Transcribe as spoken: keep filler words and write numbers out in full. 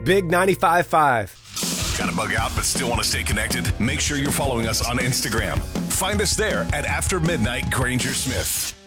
Big ninety-five point five. Got to bug out but still want to stay connected? Make sure you're following us on Instagram. Find us there at After Midnight Granger Smith.